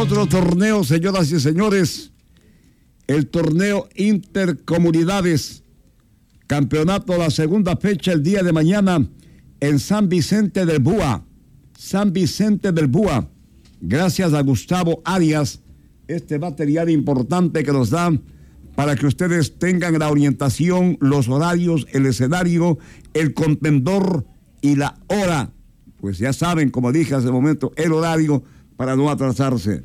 Otro torneo, señoras y señores, el torneo Intercomunidades, campeonato, la segunda fecha el día de mañana en San Vicente del Búa. San Vicente del Búa. Gracias a Gustavo Arias, este material importante que nos dan para que ustedes tengan la orientación, los horarios, el escenario, el contendor y la hora. Pues ya saben, como dije hace un momento, el horario para no atrasarse.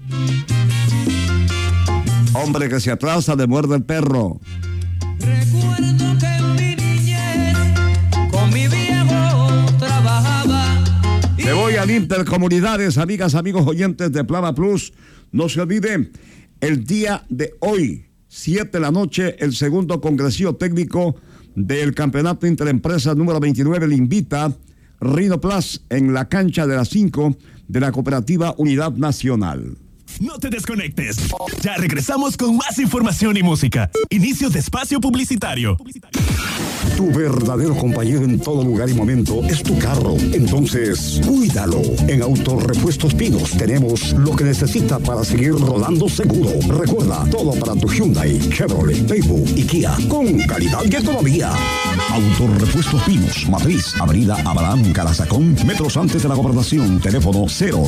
Hombre que se atrasa, le muerde el perro. Recuerdo que en mi niñez con mi viejo trabajaba. Me voy al Intercomunidades, amigas, amigos oyentes de Plana Plus. No se olviden, el día de hoy, 7 de la noche, el segundo congreso técnico del Campeonato Interempresas número 29 le invita Rino Plus en la cancha de las 5 de la Cooperativa Unidad Nacional. No te desconectes. Ya regresamos con más información y música. Inicio de espacio publicitario. Tu verdadero compañero en todo lugar y momento es tu carro. Entonces, cuídalo. En Autorepuestos Pinos tenemos lo que necesita para seguir rodando seguro. Recuerda, todo para tu Hyundai, Chevrolet, Daewoo y Kia, con calidad y economía. Autorepuestos Pinos, Matriz, Avenida Abraham Carazacón, metros antes de la Gobernación. Teléfono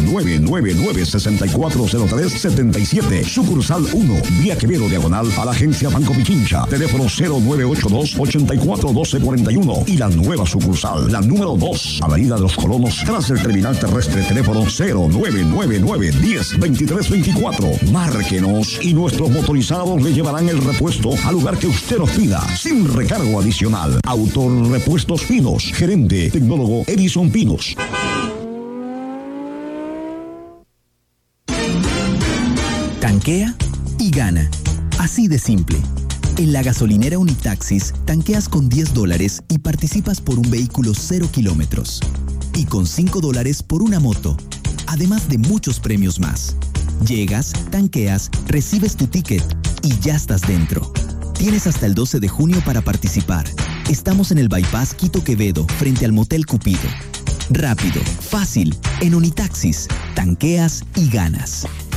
0999-640377. Sucursal 1, Vía Quevedo, diagonal a la agencia Banco Pichincha. Teléfono 0982-841241. Y la nueva sucursal, la número 2, Avenida de los Colonos, tras el terminal terrestre. Teléfono 0999-102324. Márquenos y nuestros motorizados le llevarán el repuesto al lugar que usted nos pida, sin recargo adicional. Autorepuestos Pinos, gerente tecnólogo Edison Pinos. Tanquea y gana. Así de simple. En la gasolinera Unitaxis, tanqueas con $10 y participas por un vehículo 0 kilómetros. Y con $5 por una moto. Además de muchos premios más. Llegas, tanqueas, recibes tu ticket y ya estás dentro. Tienes hasta el 12 de junio para participar. Estamos en el Bypass Quito Quevedo, frente al Motel Cupido. Rápido, fácil, en Unitaxis. Tanqueas y ganas.